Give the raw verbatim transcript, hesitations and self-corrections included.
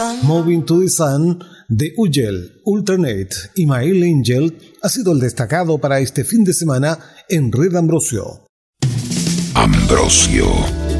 Moving to the Sun de Ugel, Ultranate y Mael Angel ha sido el destacado para este fin de semana en Red Ambrosio. Ambrosio